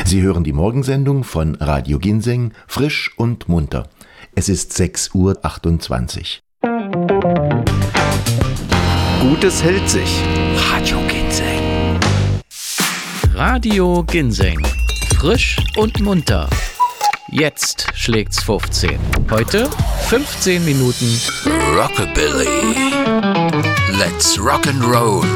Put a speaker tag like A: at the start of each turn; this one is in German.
A: Sie hören die Morgensendung von Radio Ginseng, frisch und munter. Es ist 6:28 Uhr.
B: Gutes hält sich.
C: Radio Ginseng.
D: Radio Ginseng. Frisch und munter. Jetzt schlägt's 15. Heute 15 Minuten
C: Rockabilly. Let's rock'n'roll.